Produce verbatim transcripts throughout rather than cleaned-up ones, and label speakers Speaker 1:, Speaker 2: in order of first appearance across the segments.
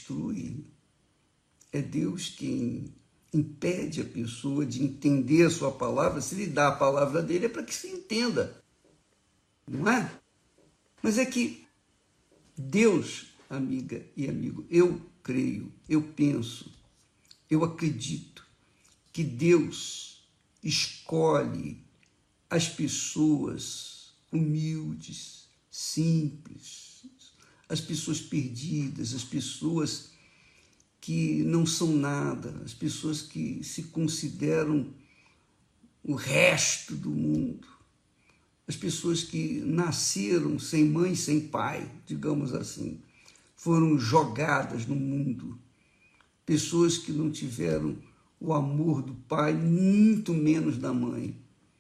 Speaker 1: destrui. É Deus quem impede a pessoa de entender a sua palavra. Se ele dá a palavra dele, é para que se entenda. Não é? Mas é que Deus, amiga e amigo, eu creio, eu penso, eu acredito que Deus escolhe as pessoas humildes, simples, as pessoas perdidas, as pessoas que não são nada, as pessoas que se consideram o resto do mundo, as pessoas que nasceram sem mãe, sem pai, digamos assim, foram jogadas no mundo, pessoas que não tiveram o amor do pai, muito menos da mãe,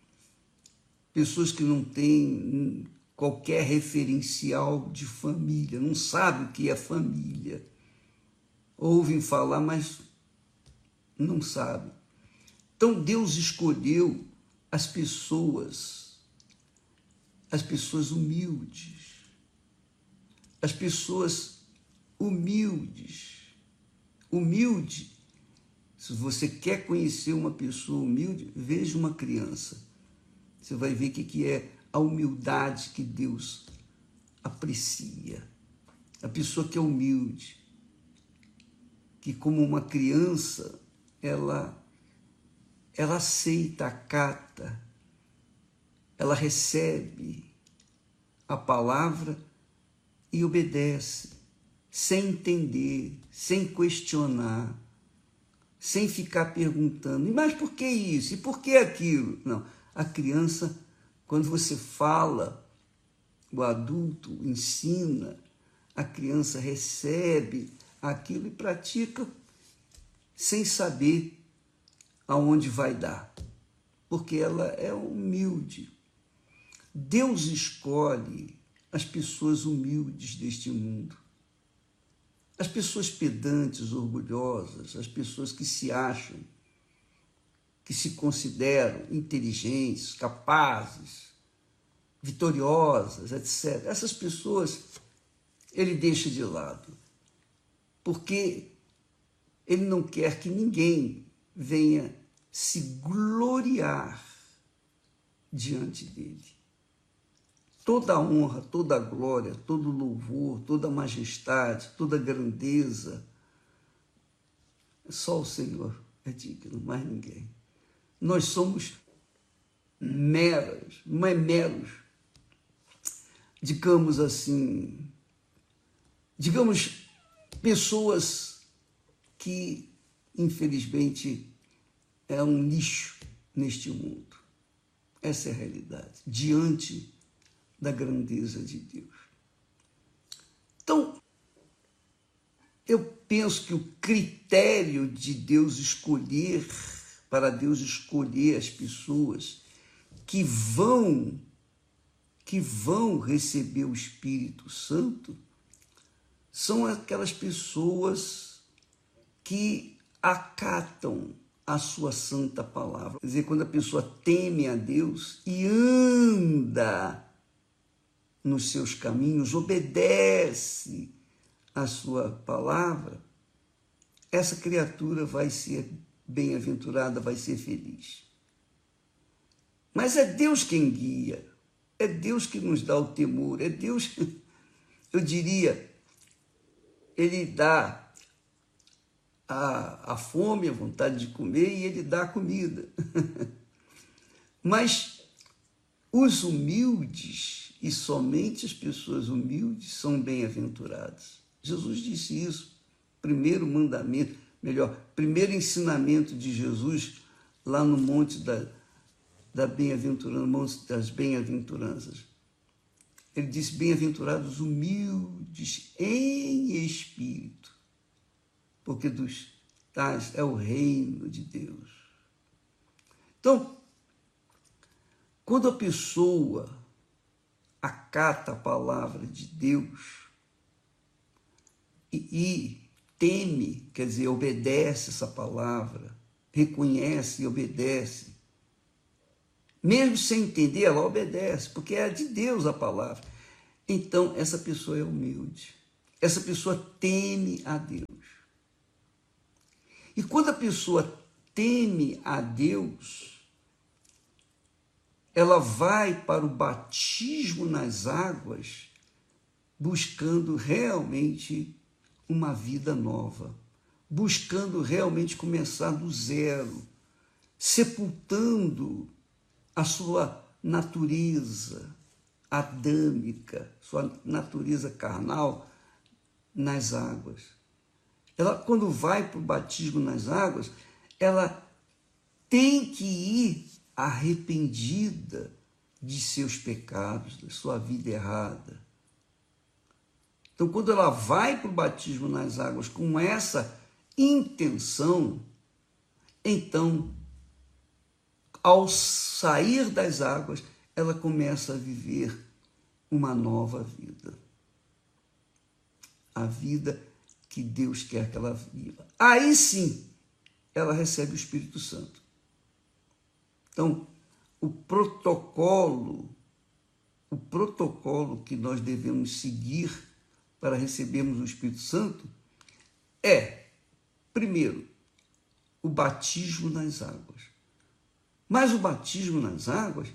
Speaker 1: pessoas que não têm qualquer referencial de família, não sabem o que é família, ouvem falar, mas não sabem. Então Deus escolheu as pessoas, as pessoas humildes, as pessoas humildes, humilde. Se você quer conhecer uma pessoa humilde, veja uma criança. Você vai ver o que é a humildade que Deus aprecia. A pessoa que é humilde, que como uma criança, ela, ela aceita, acata, ela recebe a palavra e obedece, sem entender, sem questionar, sem ficar perguntando, mas por que isso? E por que aquilo? Não, a criança, quando você fala, o adulto ensina, a criança recebe aquilo e pratica sem saber aonde vai dar, porque ela é humilde. Deus escolhe as pessoas humildes deste mundo, as pessoas pedantes, orgulhosas, as pessoas que se acham, que se consideram inteligentes, capazes, vitoriosas, etcétera. Essas pessoas ele deixa de lado, porque ele não quer que ninguém venha se gloriar diante dele. Toda a honra, toda a glória, todo o louvor, toda a majestade, toda a grandeza, só o Senhor é digno, mais ninguém. Nós somos meros, não é meros, digamos assim, digamos, pessoas que, infelizmente, é um lixo neste mundo. Essa é a realidade, diante da grandeza de Deus. Então, eu penso que o critério de Deus escolher, para Deus escolher as pessoas que vão, que vão receber o Espírito Santo, são aquelas pessoas que acatam a sua santa palavra. Quer dizer, quando a pessoa teme a Deus e anda nos seus caminhos, obedece a sua palavra, essa criatura vai ser bem-aventurada, vai ser feliz. Mas é Deus quem guia, é Deus que nos dá o temor, é Deus, eu diria, ele dá a, a fome, a vontade de comer, e ele dá a comida. Mas os humildes, e somente as pessoas humildes, são bem-aventuradas. Jesus disse isso, primeiro mandamento, melhor, primeiro ensinamento de Jesus, lá no monte da, da bem-aventurança, monte das bem-aventuranças. Ele disse, bem-aventurados humildes em espírito, porque dos tais é o reino de Deus. Então, quando a pessoa acata a palavra de Deus e, e teme, quer dizer, obedece essa palavra, reconhece e obedece, mesmo sem entender, ela obedece, porque é de Deus a palavra. Então, essa pessoa é humilde, essa pessoa teme a Deus. E quando a pessoa teme a Deus, ela vai para o batismo nas águas, buscando realmente uma vida nova, buscando realmente começar do zero, sepultando a sua natureza adâmica, sua natureza carnal nas águas. Ela, quando vai para o batismo nas águas, ela tem que ir arrependida de seus pecados, da sua vida errada. Então, quando ela vai para o batismo nas águas com essa intenção, então, ao sair das águas, ela começa a viver uma nova vida. A vida que Deus quer que ela viva. Aí sim, ela recebe o Espírito Santo. Então, o protocolo, o protocolo que nós devemos seguir para recebermos o Espírito Santo é, primeiro, o batismo nas águas. Mas o batismo nas águas,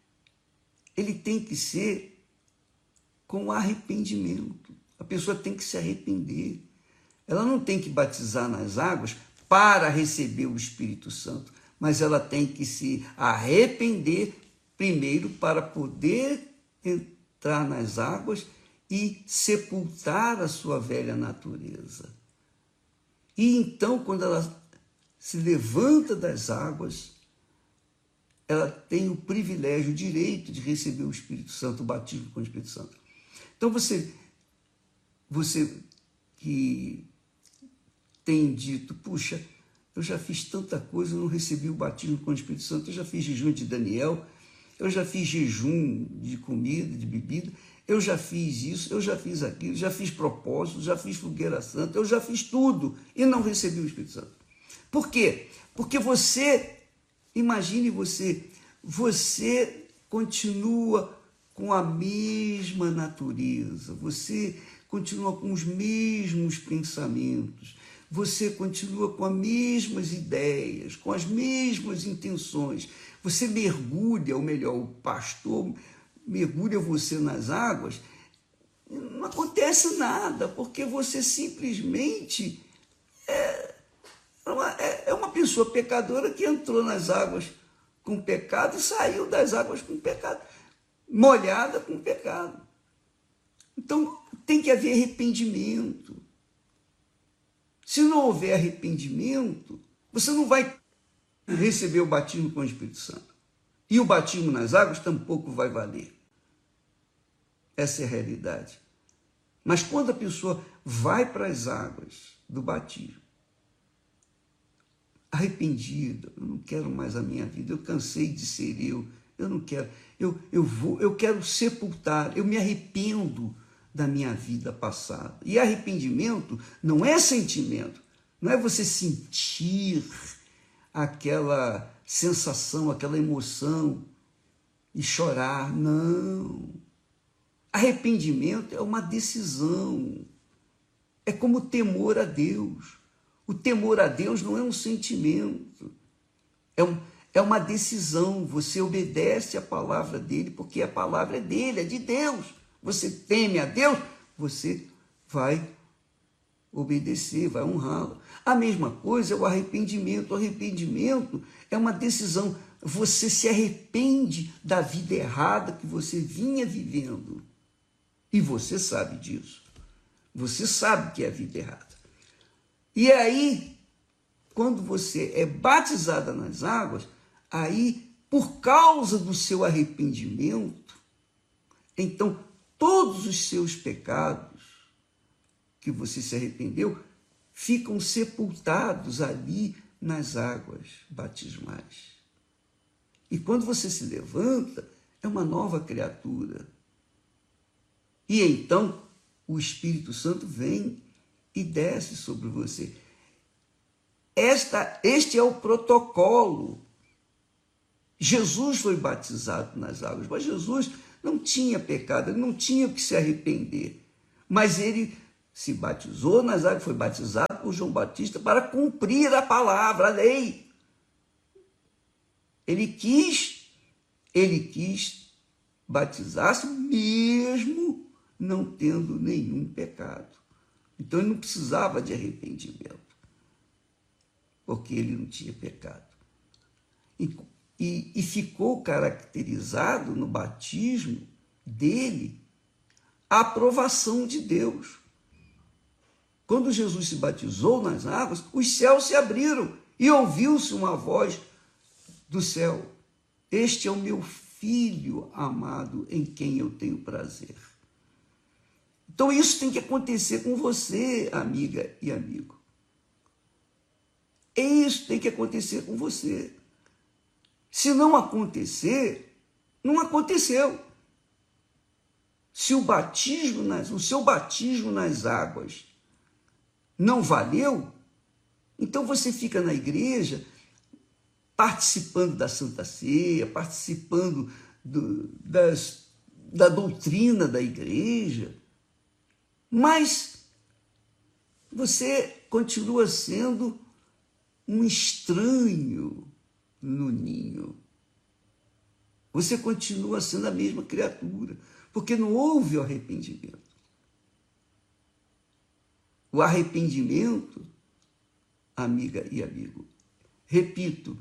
Speaker 1: ele tem que ser com arrependimento. A pessoa tem que se arrepender. Ela não tem que batizar nas águas para receber o Espírito Santo, mas ela tem que se arrepender primeiro para poder entrar nas águas e sepultar a sua velha natureza. E então, quando ela se levanta das águas, ela tem o privilégio, o direito de receber o Espírito Santo, o batismo com o Espírito Santo. Então, você, você que tem dito, puxa, eu já fiz tanta coisa, eu não recebi o batismo com o Espírito Santo, eu já fiz jejum de Daniel, eu já fiz jejum de comida, de bebida, eu já fiz isso, eu já fiz aquilo, já fiz propósito, já fiz fogueira santa, eu já fiz tudo e não recebi o Espírito Santo. Por quê? Porque você, imagine você, você continua com a mesma natureza, você continua com os mesmos pensamentos, você continua com as mesmas ideias, com as mesmas intenções, você mergulha, ou melhor, o pastor mergulha você nas águas, não acontece nada, porque você simplesmente é uma, é uma pessoa pecadora que entrou nas águas com pecado e saiu das águas com pecado, molhada com pecado. Então, tem que haver arrependimento. Se não houver arrependimento, você não vai receber o batismo com o Espírito Santo. E o batismo nas águas tampouco vai valer. Essa é a realidade. Mas quando a pessoa vai para as águas do batismo, arrependida, eu não quero mais a minha vida, eu cansei de ser eu, eu não quero, eu, eu, vou, eu quero sepultar, eu me arrependo da minha vida passada. E arrependimento não é sentimento, não é você sentir aquela sensação, aquela emoção e chorar, não. Arrependimento é uma decisão, é como temor a Deus. O temor a Deus não é um sentimento, é, um, é uma decisão. Você obedece a palavra dele, porque a palavra é dele, é de Deus. Você teme a Deus, você vai obedecer, vai honrá-lo. A mesma coisa é o arrependimento. O arrependimento é uma decisão. Você se arrepende da vida errada que você vinha vivendo. E você sabe disso. Você sabe que é a vida errada. E aí, quando você é batizada nas águas, aí, por causa do seu arrependimento, então, todos os seus pecados que você se arrependeu ficam sepultados ali nas águas batismais. E quando você se levanta, é uma nova criatura. E então, o Espírito Santo vem e desce sobre você. Esta, este é o protocolo. Jesus foi batizado nas águas, mas Jesus não tinha pecado, ele não tinha que se arrepender. Mas ele se batizou nas águas, foi batizado por João Batista para cumprir a palavra, a lei. Ele quis, ele quis batizar-se mesmo não tendo nenhum pecado. Então ele não precisava de arrependimento, porque ele não tinha pecado. E, e, e ficou caracterizado no batismo dele a aprovação de Deus. Quando Jesus se batizou nas águas, os céus se abriram e ouviu-se uma voz do céu: este é o meu filho amado, em quem eu tenho prazer. Então isso tem que acontecer com você, amiga e amigo. Isso tem que acontecer com você. Se não acontecer, não aconteceu. Se o batismo nas, o seu batismo nas águas não valeu, então você fica na igreja participando da Santa Ceia, participando do, das, da doutrina da igreja, mas você continua sendo um estranho no ninho. Você continua sendo a mesma criatura, porque não houve o arrependimento. O arrependimento, amiga e amigo, repito,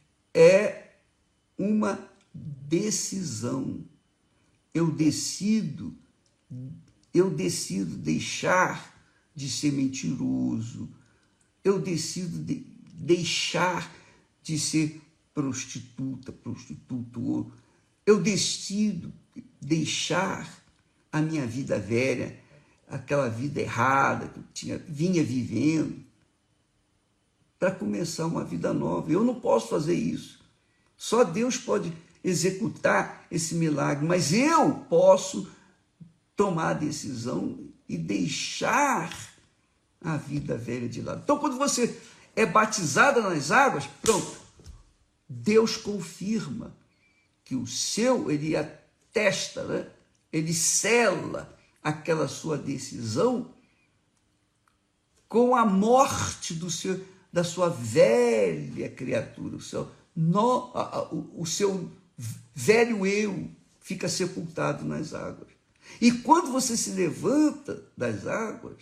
Speaker 1: é uma decisão. Eu decido, eu decido deixar de ser mentiroso, eu decido de deixar de ser prostituta, prostituto, eu decido deixar a minha vida velha, aquela vida errada que eu tinha, vinha vivendo, para começar uma vida nova. Eu não posso fazer isso. Só Deus pode executar esse milagre, mas eu posso tomar a decisão e deixar a vida velha de lado. Então, quando você é batizada nas águas, pronto, Deus confirma que o seu, ele atesta, né? Ele sela aquela sua decisão com a morte do seu, da sua velha criatura, o seu, no, o, o seu velho eu fica sepultado nas águas. E quando você se levanta das águas,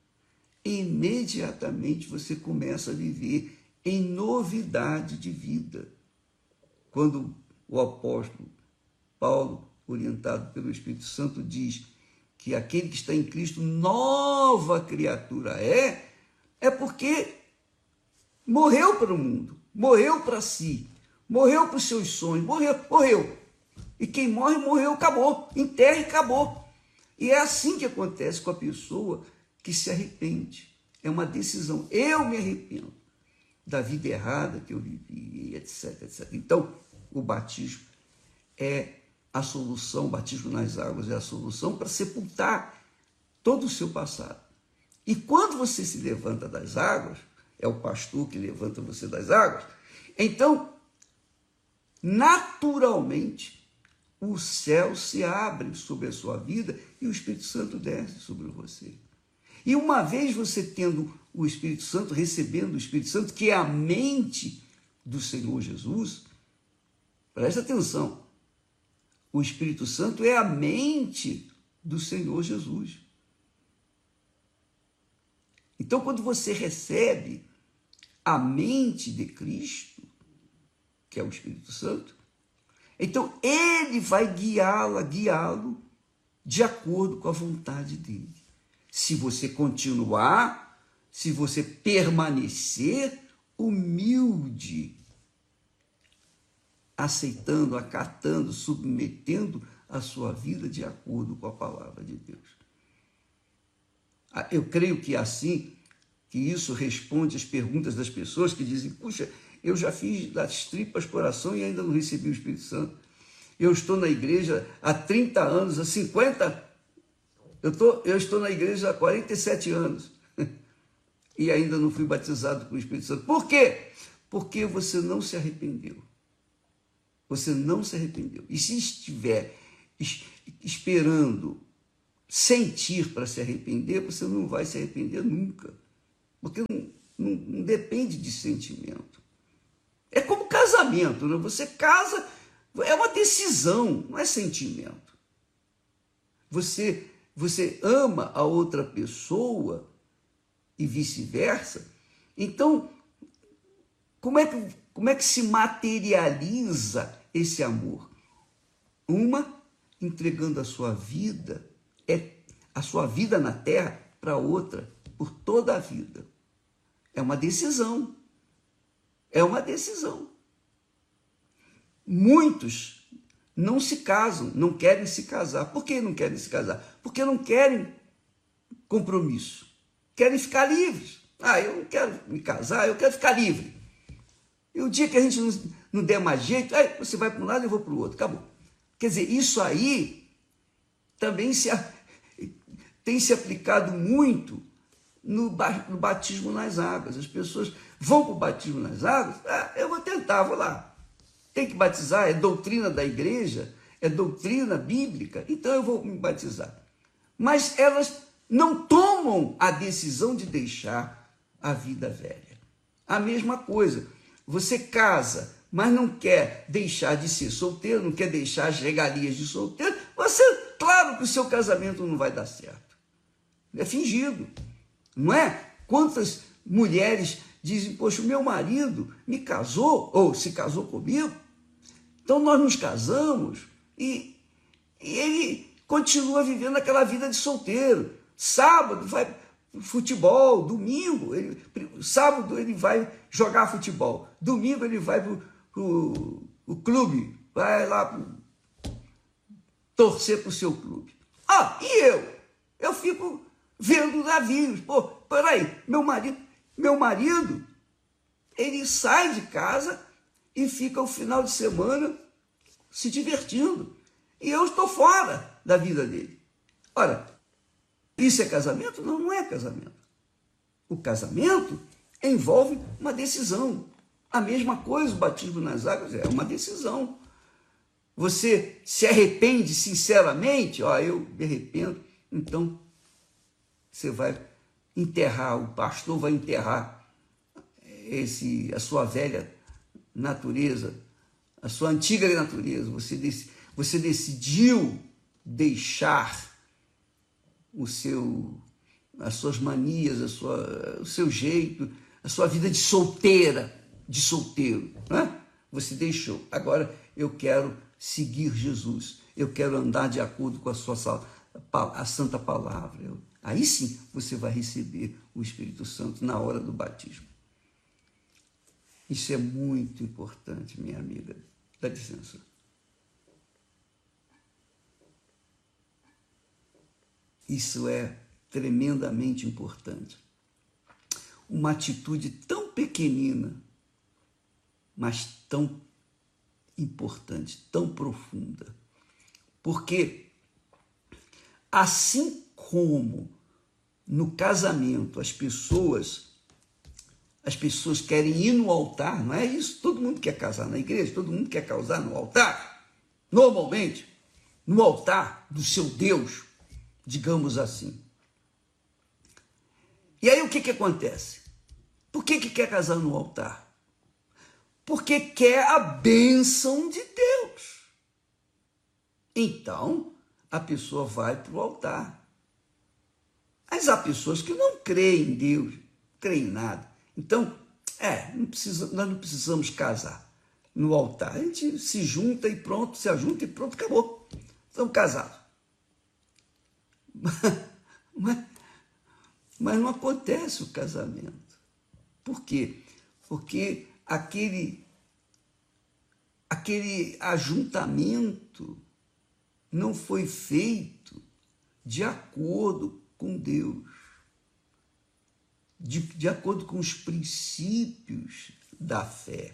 Speaker 1: imediatamente você começa a viver em novidade de vida. Quando o apóstolo Paulo, orientado pelo Espírito Santo, diz que aquele que está em Cristo, nova criatura é, é porque morreu para o mundo, morreu para si, morreu para os seus sonhos, morreu, morreu. E quem morre, morreu, acabou, enterra e acabou. E é assim que acontece com a pessoa que se arrepende. É uma decisão. Eu me arrependo da vida errada que eu vivi, etc, etcétera. Então, o batismo é a solução, o batismo nas águas é a solução para sepultar todo o seu passado. E quando você se levanta das águas, é o pastor que levanta você das águas, então, naturalmente, o céu se abre sobre a sua vida e o Espírito Santo desce sobre você. E uma vez você tendo o Espírito Santo, recebendo o Espírito Santo, que é a mente do Senhor Jesus, presta atenção, o Espírito Santo é a mente do Senhor Jesus. Então, quando você recebe a mente de Cristo, que é o Espírito Santo, então ele vai guiá-la, guiá-lo de acordo com a vontade dele. Se você continuar, se você permanecer humilde, aceitando, acatando, submetendo a sua vida de acordo com a palavra de Deus. Eu creio que é assim, que isso responde às perguntas das pessoas que dizem: puxa, eu já fiz das tripas coração e ainda não recebi o Espírito Santo. Eu estou na igreja há trinta anos, há cinquenta, eu, tô, eu estou na igreja há quarenta e sete anos e ainda não fui batizado com o Espírito Santo. Por quê? Porque você não se arrependeu. Você não se arrependeu. E se estiver esperando sentir para se arrepender, você não vai se arrepender nunca. Porque não, não, não depende de sentimento. É como casamento, né? Você casa, é uma decisão, não é sentimento. Você, você ama a outra pessoa e vice-versa. Então, como é que, como é que se materializa esse amor? Uma, entregando a sua vida, é a sua vida na terra para outra, por toda a vida. É uma decisão. É uma decisão. Muitos não se casam, não querem se casar. Por que não querem se casar? Porque não querem compromisso. Querem ficar livres. Ah, eu não quero me casar, eu quero ficar livre. E o dia que a gente não, não der mais jeito, aí você vai para um lado e eu vou para o outro. Acabou. Quer dizer, isso aí também se, tem se aplicado muito no, no batismo nas águas. As pessoas vão para o batismo nas águas, ah, eu vou tentar, vou lá. Tem que batizar, é doutrina da igreja, é doutrina bíblica, então eu vou me batizar. Mas elas não tomam a decisão de deixar a vida velha. A mesma coisa, você casa, mas não quer deixar de ser solteiro, não quer deixar as regalias de solteiro, você, claro que o seu casamento não vai dar certo. É fingido, não é? Quantas mulheres dizem, poxa, o meu marido me casou, ou se casou comigo, então nós nos casamos e, e ele continua vivendo aquela vida de solteiro. Sábado vai futebol, domingo, ele, sábado ele vai jogar futebol, domingo ele vai para o clube, vai lá pro, torcer para o seu clube. Ah, e eu? Eu fico vendo navios. Pô, peraí, meu marido, meu marido, ele sai de casa e fica o final de semana se divertindo. E eu estou fora da vida dele. Ora, isso é casamento? Não, não é casamento. O casamento envolve uma decisão. A mesma coisa, o batismo nas águas é uma decisão. Você se arrepende sinceramente? Ó, eu me arrependo. Então, você vai enterrar, o pastor vai enterrar esse, a sua velha natureza, a sua antiga natureza. Você, você decidiu deixar o seu, as suas manias, a sua, o seu jeito, a sua vida de solteira, de solteiro, né? Você deixou. Agora eu quero seguir Jesus. Eu quero andar de acordo com a sua a santa palavra. Eu, aí sim você vai receber o Espírito Santo na hora do batismo. Isso é muito importante, minha amiga. Dá licença. Isso é tremendamente importante. Uma atitude tão pequenina, mas tão importante, tão profunda. Porque assim como no casamento as pessoas as pessoas querem ir no altar, não é isso? Todo mundo quer casar na igreja, todo mundo quer casar no altar. Normalmente, no altar do seu Deus, digamos assim. E aí o que, que acontece? Por que, que quer casar no altar? Porque quer a bênção de Deus. Então, a pessoa vai para o altar. Mas há pessoas que não creem em Deus, creem em nada. Então, é, não precisa, nós não precisamos casar no altar. A gente se junta e pronto, se ajunta e pronto, acabou. Estamos casados. Mas, mas não acontece o casamento. Por quê? Porque aquele, aquele ajuntamento não foi feito de acordo com Deus, de, de acordo com os princípios da fé.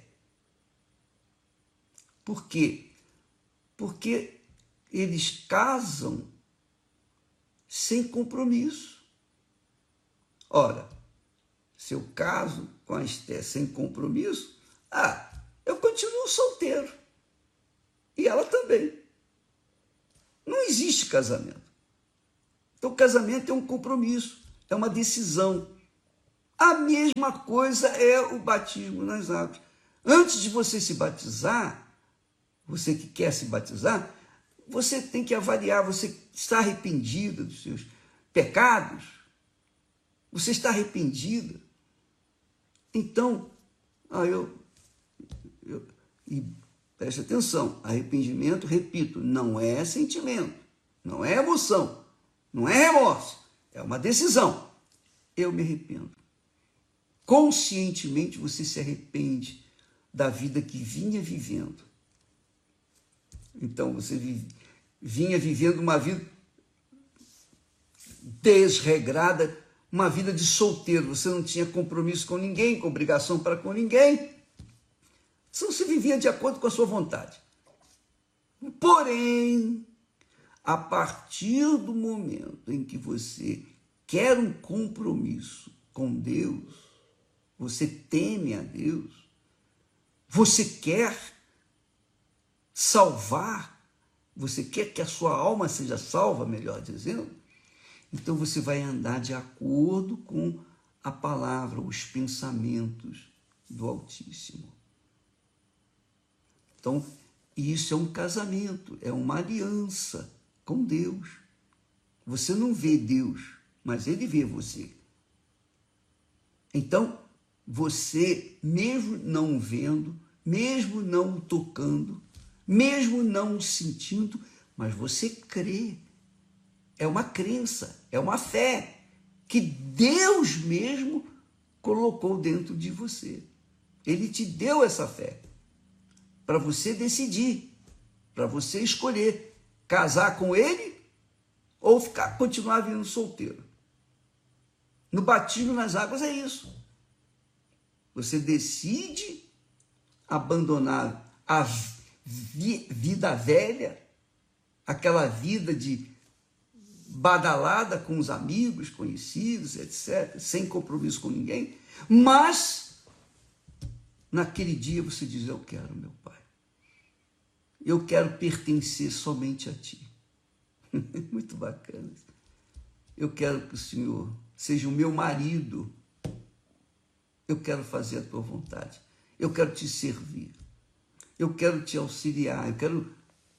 Speaker 1: Por quê? Porque eles casam sem compromisso. Ora, se eu caso com a Esté sem compromisso, ah, eu continuo solteiro. E ela também. Não existe casamento. Então, o casamento é um compromisso, é uma decisão. A mesma coisa é o batismo nas águas. Antes de você se batizar, você que quer se batizar, você tem que avaliar, você está arrependida dos seus pecados? Você está arrependida? Então, ah, eu, eu... E preste atenção, arrependimento, repito, não é sentimento, não é emoção, não é remorso, é uma decisão. Eu me arrependo. Conscientemente você se arrepende da vida que vinha vivendo. Então você vive, vinha vivendo uma vida desregrada, uma vida de solteiro. Você não tinha compromisso com ninguém, com obrigação para com ninguém. Então você vivia de acordo com a sua vontade. Porém, a partir do momento em que você quer um compromisso com Deus, você teme a Deus, você quer salvar, você quer que a sua alma seja salva, melhor dizendo, então você vai andar de acordo com a palavra, os pensamentos do Altíssimo. Então, isso é um casamento, é uma aliança com Deus. Você não vê Deus, mas Ele vê você. Então, você, mesmo não vendo, mesmo não tocando, mesmo não sentindo, mas você crê. É uma crença, é uma fé que Deus mesmo colocou dentro de você. Ele te deu essa fé para você decidir, para você escolher casar com Ele ou ficar, continuar vivendo solteiro. No batismo nas águas é isso. Você decide abandonar a vi- vida velha, aquela vida de badalada com os amigos, conhecidos, etcétera, sem compromisso com ninguém, mas naquele dia você diz: eu quero, meu Pai, eu quero pertencer somente a Ti. Muito bacana. Eu quero que o Senhor seja o meu marido. Eu quero fazer a Tua vontade. Eu quero Te servir. Eu quero Te auxiliar. Eu quero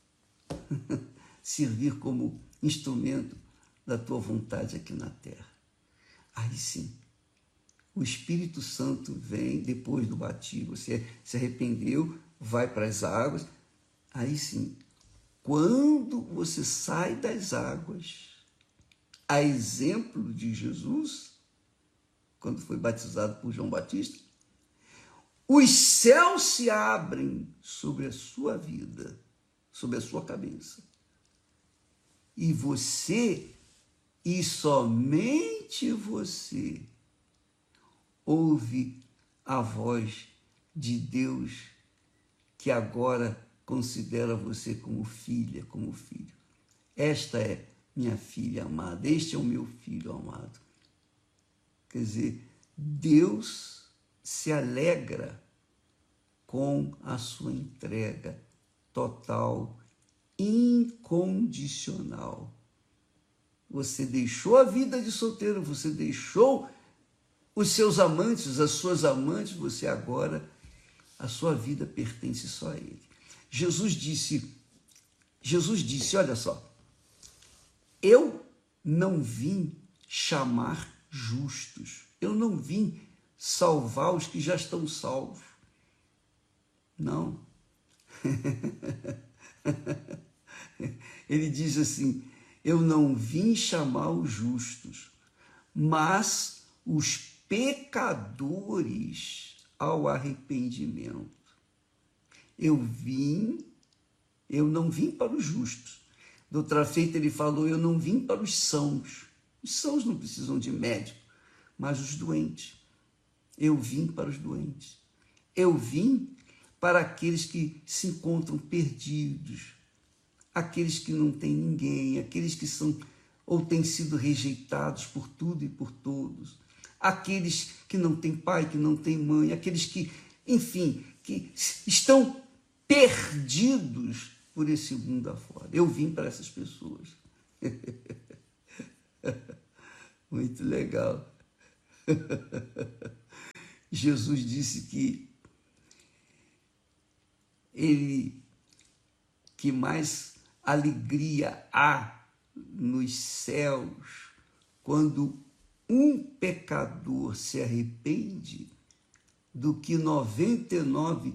Speaker 1: servir como instrumento da Tua vontade aqui na terra. Aí sim, o Espírito Santo vem depois do batismo. Você se arrependeu, vai para as águas. Aí sim, quando você sai das águas, a exemplo de Jesus, quando foi batizado por João Batista, os céus se abrem sobre a sua vida, sobre a sua cabeça. E você, e somente você, ouve a voz de Deus, que agora considera você como filha, como filho. Esta é minha filha amada, este é o meu filho amado. Quer dizer, Deus se alegra com a sua entrega total, incondicional. Você deixou a vida de solteiro, você deixou os seus amantes, as suas amantes, você agora, a sua vida pertence só a Ele. Jesus disse, Jesus disse, olha só, eu não vim chamar justos, eu não vim salvar os que já estão salvos. Não. Ele diz assim, eu não vim chamar os justos, mas os pecadores ao arrependimento. Eu vim, eu não vim para os justos. De outra feita ele falou, eu não vim para os sãos. Os sãos não precisam de médico, mas os doentes. Eu vim para os doentes. Eu vim para aqueles que se encontram perdidos, aqueles que não têm ninguém, aqueles que são ou têm sido rejeitados por tudo e por todos, aqueles que não têm pai, que não têm mãe, aqueles que, enfim, que estão perdidos por esse mundo afora. Eu vim para essas pessoas. Muito legal. Jesus disse que ele, que mais alegria há nos céus quando um pecador se arrepende do que noventa e nove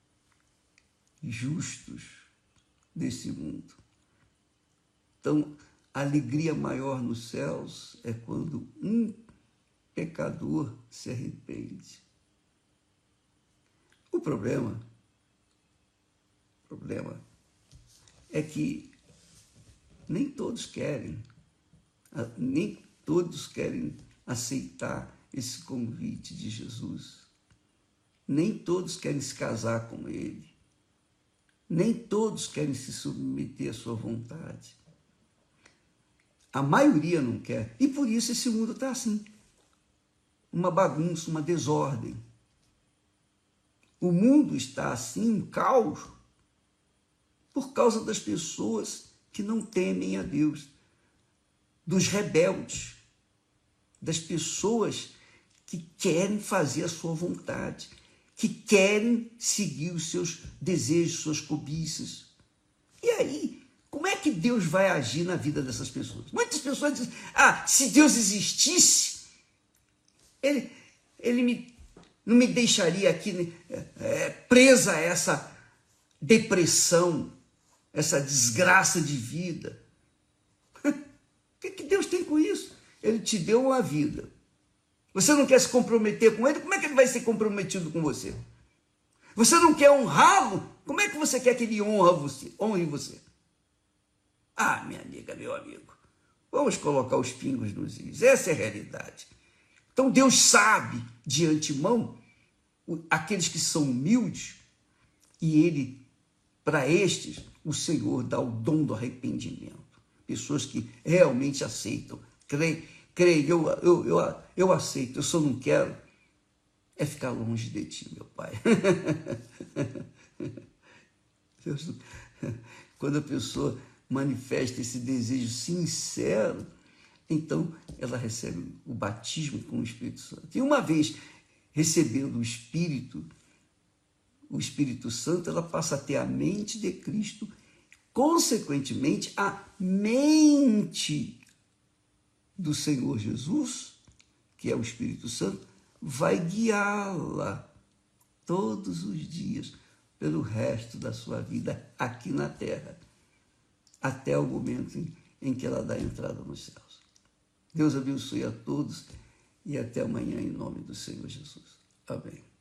Speaker 1: justos desse mundo. Então, a alegria maior nos céus é quando um pecador se arrepende. O problema, o problema é que nem todos querem, nem todos querem aceitar esse convite de Jesus. Nem todos querem se casar com ele. Nem todos querem se submeter à sua vontade. A maioria não quer. E por isso esse mundo está assim. Uma bagunça, uma desordem. O mundo está assim, um caos, por causa das pessoas que não temem a Deus, dos rebeldes, das pessoas que querem fazer a sua vontade, que querem seguir os seus desejos, suas cobiças. E aí, como é que Deus vai agir na vida dessas pessoas? Muitas pessoas dizem, ah, se Deus existisse, ele, ele me, não me deixaria aqui é, presa a essa depressão, essa desgraça de vida. O que, que Deus tem com isso? Ele te deu uma vida. Você não quer se comprometer com ele? Como é que ele vai ser comprometido com você? Você não quer honrá-lo? Como é que você quer que ele honre você? Honre você? Ah, minha amiga, meu amigo, vamos colocar os pingos nos is. Essa é a realidade. Então Deus sabe de antemão aqueles que são humildes e ele, para estes, o Senhor dá o dom do arrependimento. Pessoas que realmente aceitam, creem, creem, eu, eu, eu, eu aceito, eu só não quero é ficar longe de ti, meu Pai. Deus, quando a pessoa manifesta esse desejo sincero, então ela recebe o batismo com o Espírito Santo. E uma vez recebendo o Espírito, o Espírito Santo, ela passa a ter a mente de Cristo, consequentemente, a mente do Senhor Jesus, que é o Espírito Santo, vai guiá-la todos os dias pelo resto da sua vida aqui na terra, até o momento em, em que ela dá entrada nos céus. Deus abençoe a todos e até amanhã em nome do Senhor Jesus. Amém.